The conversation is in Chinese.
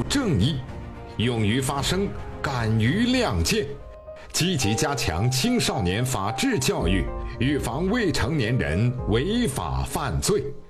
正义，勇于发声，敢于亮剑，积极加强青少年法治教育，预防未成年人违法犯罪。